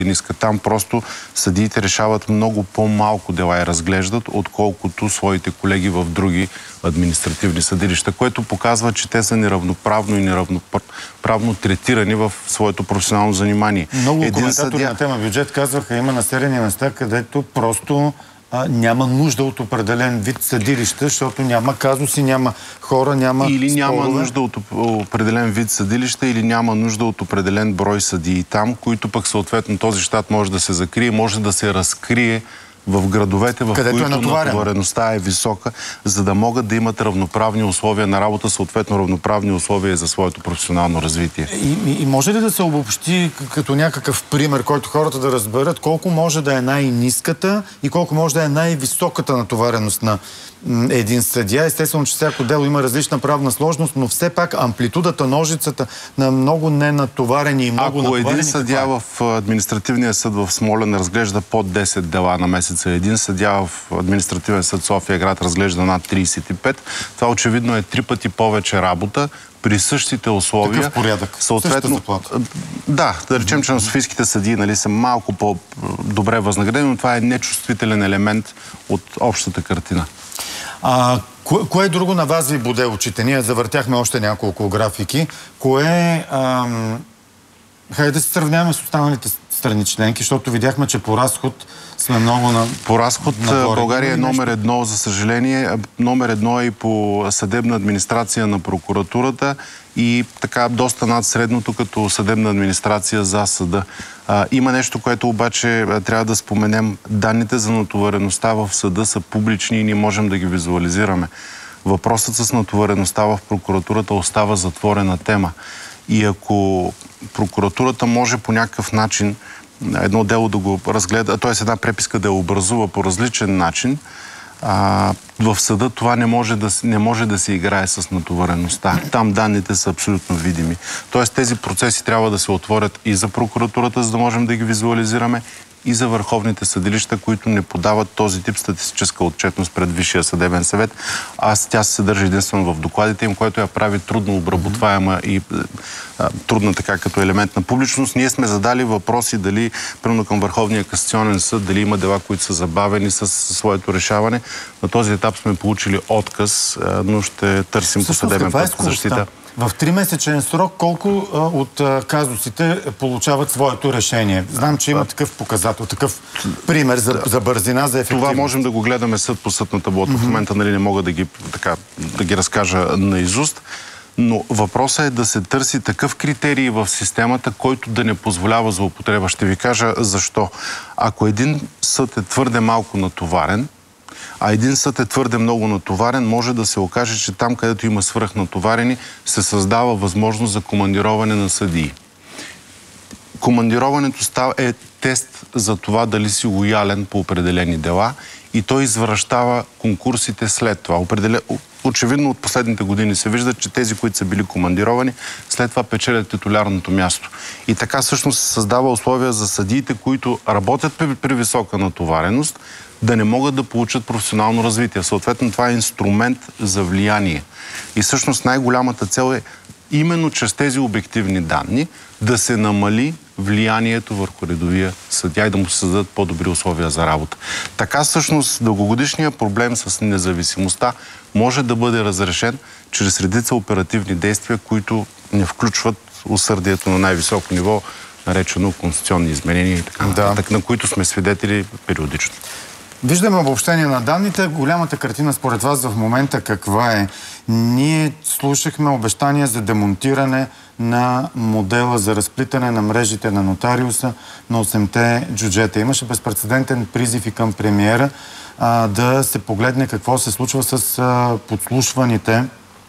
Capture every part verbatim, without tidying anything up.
ниска. Там просто съдиите решават много по-малко дела и разглеждат, отколкото своите колеги в други административни съдилища, което показва, че те са неравноправно и неравноправно третирани в своето професионално занимание. Много коментатори съдия... на тема бюджет казваха, има населени места, където просто а, няма нужда от определен вид съдилища, защото няма казуси, няма хора, няма Или спорове. няма нужда от определен вид съдилища, или няма нужда от определен брой съдии там, които пък съответно този щат може да се закрие, може да се разкрие в градовете, в където които е натовареността е висока, за да могат да имат равноправни условия на работа, съответно равноправни условия за своето професионално развитие. И, и, и може ли да се обобщи като някакъв пример, който хората да разберат колко може да е най-ниската и колко може да е най-високата натовареност на един съдия? Естествено, че всяко дело има различна правна сложност, но все пак амплитудата, ножицата на много ненатоварени и много Ако натоварени... един съдия в административния съд в Смолян разглежда под десет дела на месеца, един съдия в административен съд София град разглежда над тридесет и пет, това очевидно е три пъти повече работа при същите условия. Такъв порядък. Съответно, да, да речем, че на софийските съдии, нали, са малко по-добре възнаградени, но това е нечувствителен елемент от общата картина. А, кое, кое друго на вас ви боде очите? Ние завъртяхме още няколко графики. Кое... Ам... Хайде да се сравняваме с останалите страни членки, защото видяхме, че по разход сме много на... По разход нагоре. България е номер едно, за съжаление. Номер едно е и по съдебна администрация на прокуратурата и така доста над средното като съдебна администрация за съда. А, има нещо, което обаче трябва да споменем. Данните за натовареността в съда са публични и ние можем да ги визуализираме. Въпросът с натовареността в прокуратурата остава затворена тема. И ако прокуратурата може по някакъв начин едно дело да го разгледа, т.е. една преписка да я образува по различен начин, а, в съда това не може, да, не може да се играе с натовареността. Там данните са абсолютно видими. Т.е. тези процеси трябва да се отворят и за прокуратурата, за да можем да ги визуализираме, и за върховните съдилища, които не подават този тип статистическа отчетност пред Висшия съдебен съвет. Аз тя се съдържа единствено в докладите им, което я прави трудно обработваема и а, трудна така като елемент на публичност. Ние сме задали въпроси дали, примерно към Върховния касационен съд, дали има дела, които са забавени с своето решаване. На този етап сме получили отказ, а, но ще търсим по съдебен път защита. В тримесечен срок колко а, от а, казусите получават своето решение? Знам, че има такъв показател, такъв пример за, да. за бързина, за ефективност. Това можем да го гледаме съд по съд на таблото. Mm-hmm. В момента нали, не мога да ги, така, да ги разкажа наизуст. Но въпросът е да се търси такъв критерий в системата, който да не позволява злоупотреба. Ще ви кажа защо. Ако един съд е твърде малко натоварен, а един съд е твърде много натоварен, може да се окаже, че там, където има свръхнатоварени, се създава възможност за командироване на съдии. Командироването е тест за това дали си лоялен по определени дела и той извращава конкурсите след това. Определен... Очевидно от последните години се вижда, че тези, които са били командировани, след това печелят титулярното място. И така всъщност се създава условия за съдиите, които работят при, при висока натовареност, да не могат да получат професионално развитие. Съответно, това е инструмент за влияние. И всъщност най-голямата цел е именно чрез тези обективни данни да се намали влиянието върху редовия съдия и да му се създадат по-добри условия за работа. Така всъщност дългогодишният проблем с независимостта може да бъде разрешен чрез редица оперативни действия, които не включват усърдието на най-високо ниво, наречено конституционни изменения и така да. нататък, на които сме свидетели периодично. Виждаме обобщение на данните. Голямата картина според вас в момента каква е? Ние слушахме обещания за демонтиране на модела за разплитане на мрежите на нотариуса на осемте джуджета. Имаше безпрецедентен призив и към премиера а, да се погледне какво се случва с а, подслушваните.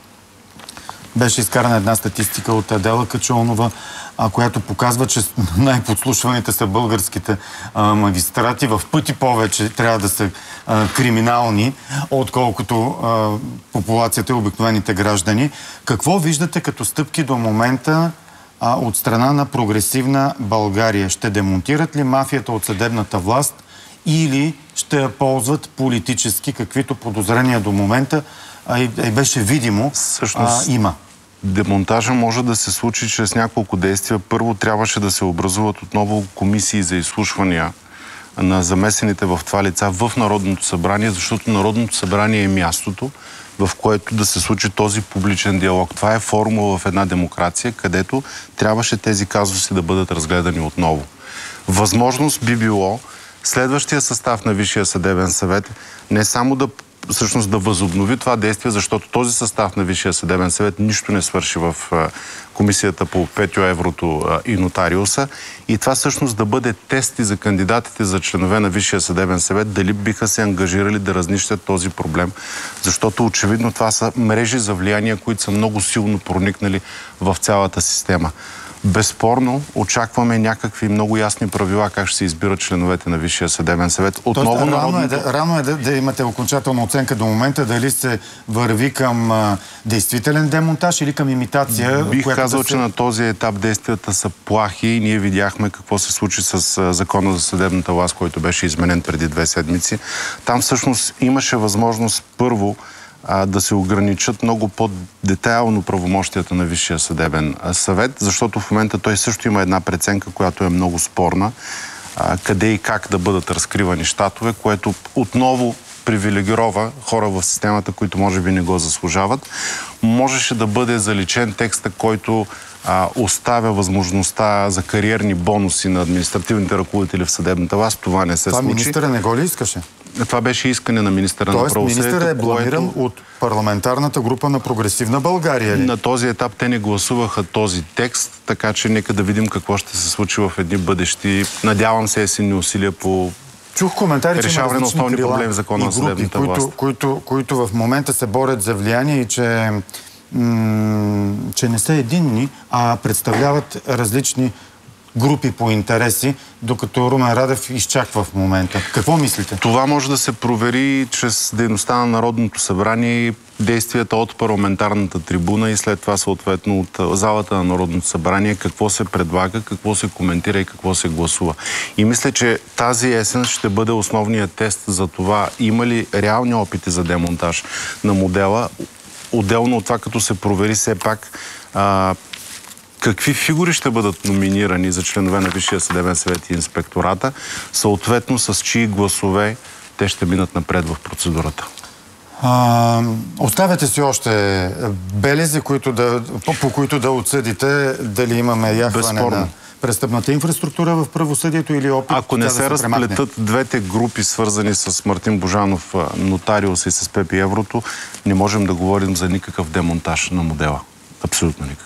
Беше изкарана една статистика от Адела Качолнова, а, която показва, че най-подслушваните са българските а, магистрати. В пъти повече трябва да са а, криминални, отколкото а, популацията и обикновените граждани. Какво виждате като стъпки до момента а, от страна на прогресивна България? Ще демонтират ли мафията от съдебната власт или ще я ползват политически, каквито подозрения до момента а, и, и беше видимо, всъщност... а, има? Демонтажа може да се случи чрез няколко действия. Първо, трябваше да се образуват отново комисии за изслушвания на замесените в това лица в Народното събрание, защото Народното събрание е мястото, в което да се случи този публичен диалог. Това е формула в една демокрация, където трябваше тези казуси да бъдат разгледани отново. Възможност би било следващия състав на Висшия съдебен съвет не само да всъщност да възобнови това действие, защото този състав на Висшия съдебен съвет нищо не свърши в комисията по петьо еврото и нотариуса. И това всъщност да бъде тест и за кандидатите за членове на Висшия съдебен съвет, дали биха се ангажирали да разнищат този проблем. Защото очевидно това са мрежи за влияние, които са много силно проникнали в цялата система. Безспорно, очакваме някакви много ясни правила как ще се избират членовете на Висшия съдебен съвет. Отново Тоест, рано народното... е, да, рано е да, да имате окончателна оценка до момента, дали се върви към а, действителен демонтаж или към имитация. Бих която казал, да се... че на този етап действията са плахи и ние видяхме какво се случи с а, закона за съдебната власт, който беше изменен преди две седмици. Там всъщност имаше възможност първо а, да се ограничат много по-детайлно правомощията на Висшия съдебен съвет, защото в момента той също има една преценка, която е много спорна, а, къде и как да бъдат разкривани щатове, което отново привилегирова хора в системата, които може би не го заслужават. Можеше да бъде заличен текста, който а, оставя възможността за кариерни бонуси на административните ръководители в съдебната власт. Това не се Това случи. министъра не го ли искаше? Това беше искане на министъра на правосъдието. Тоест министър е бламиран което... от парламентарната група на Прогресивна България. Ли? На този етап те не гласуваха този текст, така че нека да видим какво ще се случи в едни бъдещи, надявам се, есенни усилия по Чух коментари, решаване на основни проблеми в закона на съдебната които, власт. Които, които в момента се борят за влияние и че, м- че не са единни, а представляват различни групи по интереси, докато Румен Радев изчаква в момента. Какво мислите? Това може да се провери чрез дейността на Народното събрание и действията от парламентарната трибуна и след това съответно от залата на Народното събрание, какво се предлага, какво се коментира и какво се гласува. И мисля, че тази есен ще бъде основният тест за това има ли реални опити за демонтаж на модела, отделно от това, като се провери все пак а, какви фигури ще бъдат номинирани за членове на Висшия съдебен съвет и инспектората, съответно с чии гласове те ще минат напред в процедурата. А, оставяте си още белези, които да, по, по които да отсъдите дали имаме яхване Безспорно. на престъпната инфраструктура в правосъдието или опит. Ако не да се, се разплетат премахне. двете групи, свързани с Мартин Божанов, нотариус и с Пепи Еврото, не можем да говорим за никакъв демонтаж на модела. Абсолютно никакъв.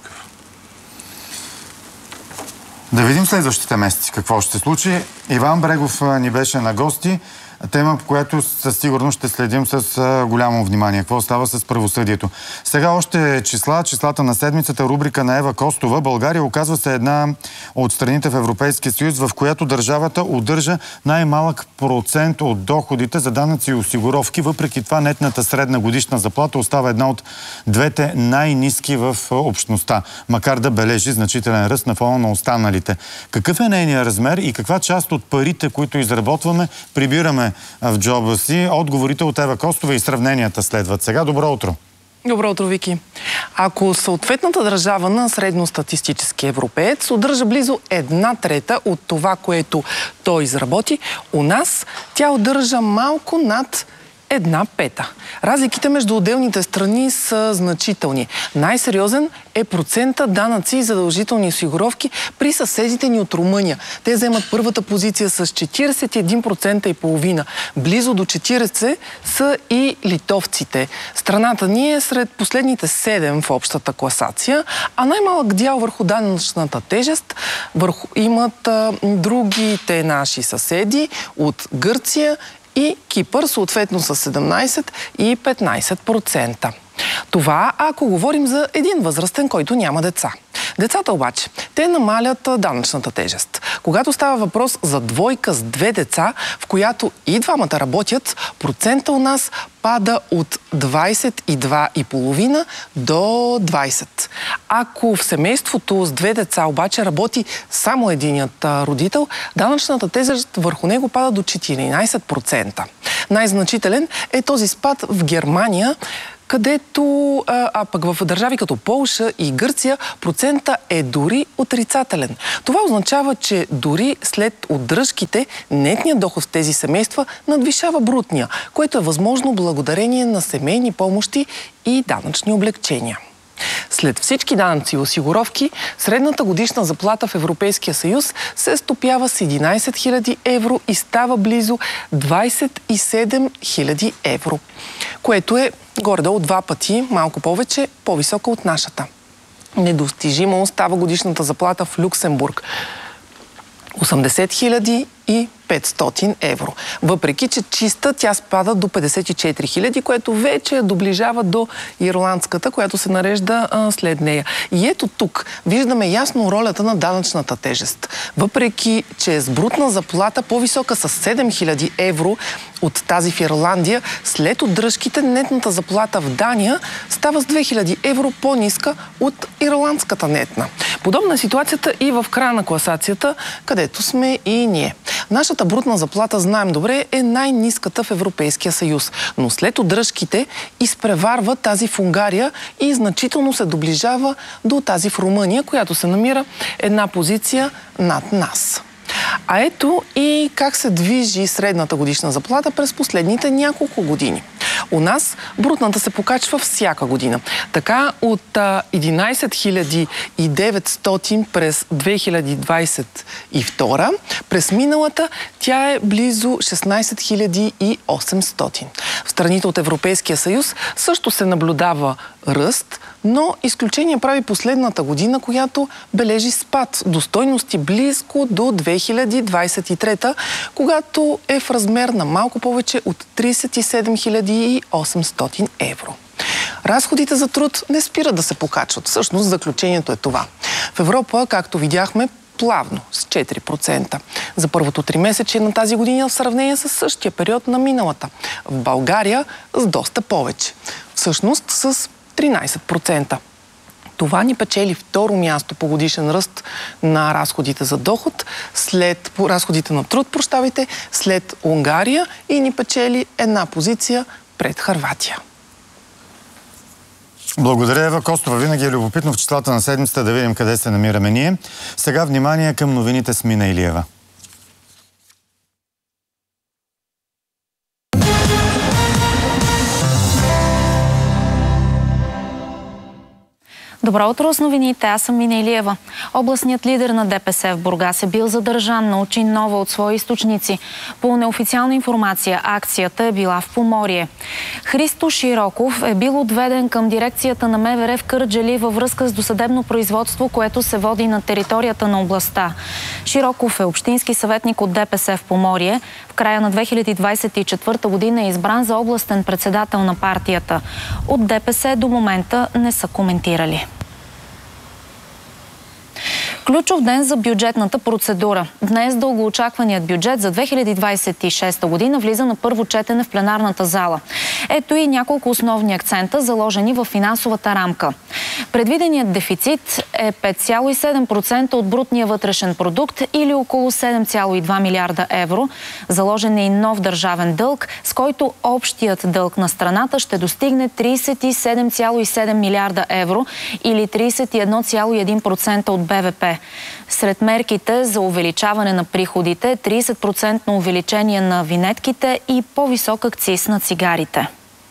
Да видим следващите месеци какво ще се случи. Иван Брегов ни беше на гости. Тема, по която със сигурност ще следим с а, голямо внимание. Какво става с правосъдието? Сега още числа, числата на седмицата, рубрика на Ева Костова. България оказва се една от страните в Европейския съюз, в която държавата удържа най-малък процент от доходите за данъци и осигуровки. Въпреки това нетната средна годишна заплата остава една от двете най-ниски в общността, макар да бележи значителен ръст на фона на останалите. Какъв е нейният размер и каква част от парите, които изработваме, прибираме в джоба си? Отговорите от Ева Костова и сравненията следват сега. Добро утро! Добро утро, Вики. Ако съответната държава на средностатистически европеец удържа близо една трета от това, което той изработи, у нас тя удържа малко над една пета. Разликите между отделните страни са значителни. Най-сериозен е процента данъци и задължителни осигуровки при съседите ни от Румъния. Те вземат първата позиция с четиридесет и един процента и половина. Близо до четиридесет са и литовците. Страната ни е сред последните седем в общата класация, а най-малък дял върху данъчната тежест върху, имат а, другите наши съседи от Гърция и Кипър, съответно с седемнадесет и петнадесет процента. Това, ако говорим за един възрастен, който няма деца. Децата обаче, те намалят данъчната тежест. Когато става въпрос за двойка с две деца, в която и двамата работят, процента у нас пада от двадесет и два и половина до двадесет. Ако в семейството с две деца обаче работи само единият родител, данъчната тежест върху него пада до четиринадесет процента. Най-значителен е този спад в Германия, където, а, а пък в държави като Полша и Гърция процента е дори отрицателен. Това означава, че дори след отдръжките нетният доход в тези семейства надвишава брутния, което е възможно благодарение на семейни помощи и данъчни облекчения. След всички данъци и осигуровки, средната годишна заплата в Европейския съюз се стопява с единайсет хиляди евро и става близо двайсет и седем хиляди евро, което е горе-долу два пъти, малко повече, по-висока от нашата. Недостижимо остава годишната заплата в Люксембург – осемдесет хиляди и петстотин евро. Въпреки че чиста тя спада до петдесет и четири хиляди, което вече доближава до ирландската, която се нарежда а, след нея. И ето тук виждаме ясно ролята на данъчната тежест. Въпреки че е с брутна заплата по-висока с седем хиляди евро от тази в Ирландия, след отдръжките нетната заплата в Дания става с две хиляди евро по-ниска от ирландската нетна. Подобна е ситуацията и в края на класацията, където сме и ние. Нашата брутна заплата, знаем добре, е най-ниската в Европейския съюз, но след отдръжките изпреварва тази в Унгария и значително се доближава до тази в Румъния, която се намира една позиция над нас. А ето и как се движи средната годишна заплата през последните няколко години. У нас брутната се покачва всяка година. Така от единайсет хиляди и деветстотин през две хиляди двайсет и втора, през миналата тя е близо шестнайсет хиляди и осемстотин. В страните от Европейския съюз също се наблюдава ръст, но изключение прави последната година, която бележи спад до стойности близко до две хиляди двайсет и трета, когато е в размер на малко повече от трийсет и седем хиляди и осемстотин евро. Разходите за труд не спират да се покачват. Всъщност заключението е това. В Европа, както видяхме, плавно, с четири процента. За първото тримесечие на тази година в сравнение с същия период на миналата. В България с доста повече. Всъщност с тринайсет процента. Това ни печели второ място по годишен ръст на разходите за доход, след по разходите на труд, прощавайте, след Унгария и ни печели една позиция пред Хърватия. Благодаря, Ева Костова. Винаги е любопитно в числата на седмицата да видим къде се намираме ние. Сега внимание към новините с Мина Илиева. Добро утро с новините, аз съм Мина Илиева. Областният лидер на ДПС в Бургас е бил задържан, научи нова от свои източници. По неофициална информация, акцията е била в Поморие. Христо Широков е бил отведен към дирекцията на МВР в Кърджали във връзка с досъдебно производство, което се води на територията на областта. Широков е общински съветник от ДПС в Поморие. В края на две хиляди двайсет и четвърта година е избран за областен председател на партията. От ДПС до момента не са коментирали. Ключов ден за бюджетната процедура. Днес дългоочакваният бюджет за две хиляди двайсет и шеста година влиза на първо четене в пленарната зала. Ето и няколко основни акцента, заложени в финансовата рамка. Предвиденият дефицит е пет цяло и седем процента от брутния вътрешен продукт или около седем цяло и два милиарда евро. Заложен е и нов държавен дълг, с който общият дълг на страната ще достигне трийсет и седем цяло и седем милиарда евро или трийсет и едно цяло и един процента от БВП. Сред мерките за увеличаване на приходите, трийсет процента увеличение на винетките и по-висок акциз на цигарите.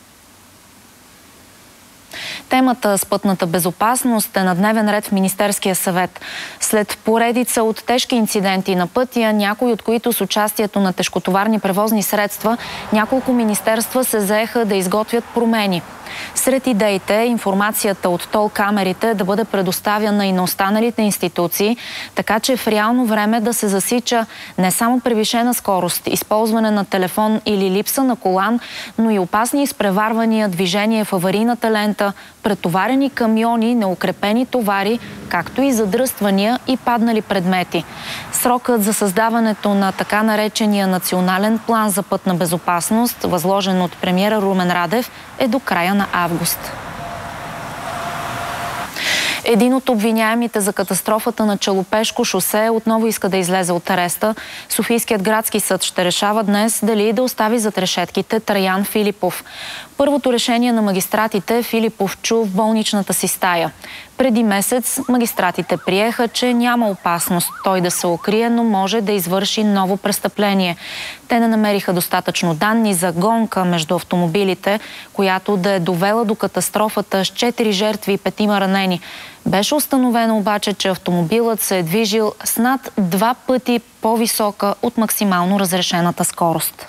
Темата с пътната безопасност е на дневен ред в Министерския съвет. След поредица от тежки инциденти на пътя, някои от които с участието на тежкотоварни превозни средства, няколко министерства се заеха да изготвят промени. Сред идеите е информацията от тол камерите да бъде предоставяна и на останалите институции, така че в реално време да се засича не само превишена скорост, използване на телефон или липса на колан, но и опасни изпреварвания, движение в аварийната лента, претоварени камиони, неукрепени товари, както и задръствания и паднали предмети. Срокът за създаването на така наречения национален план за пътна безопасност, възложен от премиера Румен Радев, е до края на август. Един от обвиняемите за катастрофата на Челопешко шосе отново иска да излезе от ареста. Софийският градски съд ще решава днес дали да остави зад решетките Траян Филипов. Първото решение на магистратите Филипов чу в болничната си стая. Преди месец магистратите приеха, че няма опасност той да се укрие, но може да извърши ново престъпление. Те не намериха достатъчно данни за гонка между автомобилите, която да е довела до катастрофата с четири жертви и петима ранени. Беше установено обаче, че автомобилът се е движил с над два пъти по-висока от максимално разрешената скорост.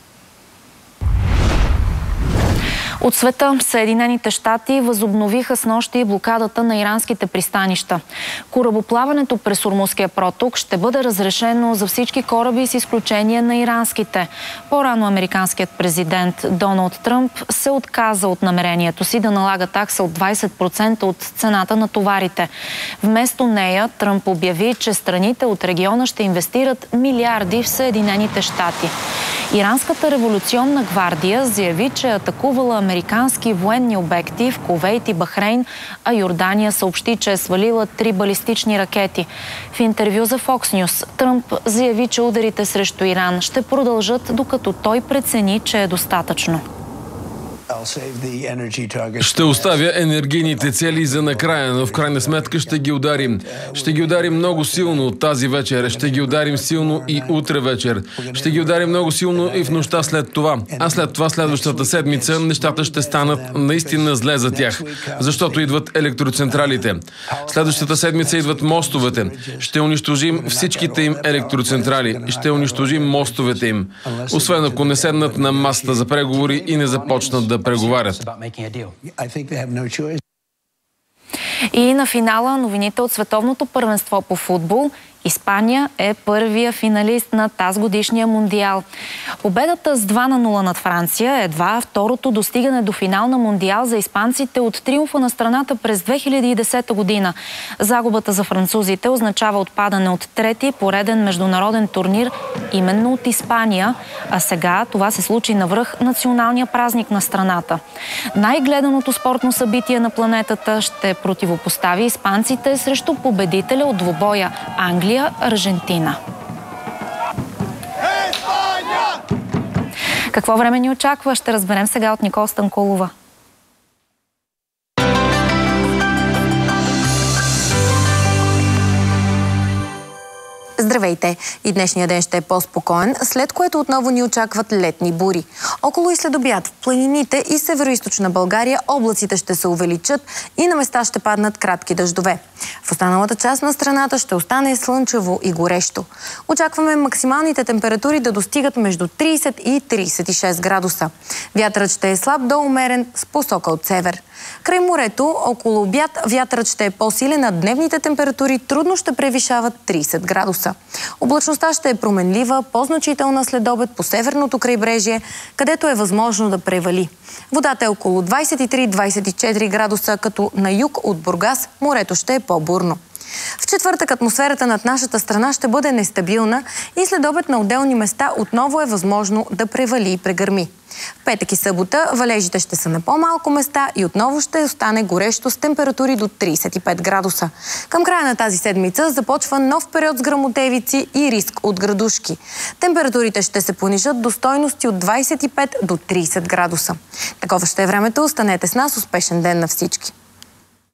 От света Съединените щати възобновиха снощи блокадата на иранските пристанища. Корабоплаването през Ормузския проток ще бъде разрешено за всички кораби с изключение на иранските. По-рано американският президент Доналд Тръмп се отказа от намерението си да налага такса от двайсет процента от цената на товарите. Вместо нея Тръмп обяви, че страните от региона ще инвестират милиарди в Съединените щати. Иранската революционна гвардия заяви, че е атакувала американски военни обекти в Кувейт и Бахрейн, а Йордания съобщи, че е свалила три балистични ракети. В интервю за Fox News Тръмп заяви, че ударите срещу Иран ще продължат, докато той прецени, че е достатъчно. Ще оставя енергийните цели за накрая, но в крайна сметка ще ги ударим. Ще ги ударим много силно тази вечер. Ще ги ударим силно и утре вечер. Ще ги ударим много силно и в нощта след това. А след това, следващата седмица, нещата ще станат наистина зле за тях. Защото идват електроцентралите. Следващата седмица идват мостовете. Ще унищожим всичките им електроцентрали. Ще унищожим мостовете им. Освен ако не седнат на масата за преговори и не започнат да преговарят. И на финала новините от световното първенство по футбол. Испания е първия финалист на тазгодишния Мондиал. Победата с два на нула над Франция е едва второто достигане до финал на Мондиал за испанците от триумфа на страната през две хиляди и десета година. Загубата за французите означава отпадане от трети пореден международен турнир именно от Испания, а сега това се случи навръх националния празник на страната. Най-гледаното спортно събитие на планетата ще противопостави испанците срещу победителя от двубоя Англия Аржентина. Какво време ни очаква? Ще разберем сега от Никол Станкулова. Здравейте! И днешния ден ще е по-спокоен, след което отново ни очакват летни бури. Около и след обяд в планините и североизточна България облаците ще се увеличат и на места ще паднат кратки дъждове. В останалата част на страната ще остане слънчево и горещо. Очакваме максималните температури да достигат между трийсет и трийсет и шест градуса. Вятърът ще е слаб до умерен с посока от север. Край морето, около обяд, вятърът ще е по-силен, а дневните температури трудно ще превишават трийсет градуса. Облачността ще е променлива, по-значителна след обед по северното крайбрежие, където е възможно да превали. Водата е около двайсет и три до двайсет и четири градуса, като на юг от Бургас морето ще е по-бурно. В четвъртък атмосферата над нашата страна ще бъде нестабилна и след обед на отделни места отново е възможно да превали и прегърми. В петък и събота валежите ще са на по-малко места и отново ще остане горещо с температури до трийсет и пет градуса. Към края на тази седмица започва нов период с гръмотевици и риск от градушки. Температурите ще се понижат до стойности от двайсет и пет до трийсет градуса. Такова ще е времето. Останете с нас. Успешен ден на всички!